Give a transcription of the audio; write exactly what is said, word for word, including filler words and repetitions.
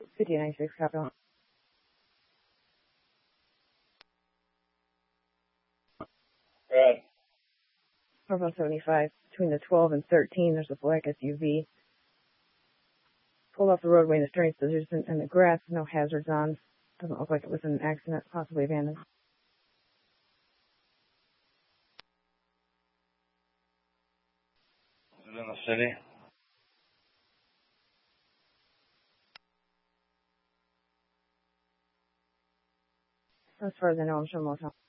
fifty ninety-six, copy. Good. Northbound seventy-five, between the twelve and thirteen, there's a black S U V. Pulled off the roadway in the steering position and the grass, no hazards on. Doesn't look like it was an accident, possibly abandoned. Is it in the city? As far as I know, I'm sure most